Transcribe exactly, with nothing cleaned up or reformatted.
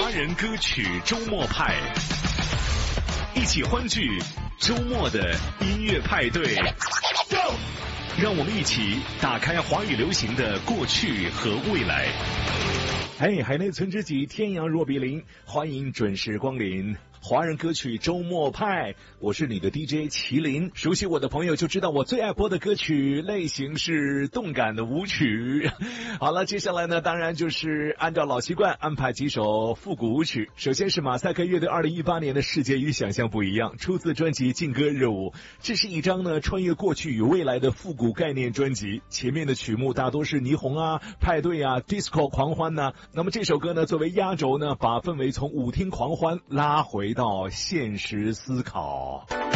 华人歌曲周末派，一起欢聚周末的音乐派对。让我们一起打开华语流行的过去和未来。嘿，海内存知己，天阳若比邻，欢迎准时光临华人歌曲周末派，我是你的 D J 麒麟。熟悉我的朋友就知道我最爱播的歌曲类型是动感的舞曲。好了，接下来呢，当然就是按照老习惯安排几首复古舞曲。首先是马赛克乐队二零一八年的《世界与想象不一样》，出自专辑《劲歌热舞》。这是一张呢穿越过去与未来的复古概念专辑，前面的曲目大多是霓虹啊、派对啊、disco 狂欢呐、啊。那么这首歌呢，作为压轴呢，把氛围从舞厅狂欢拉回到现实思考。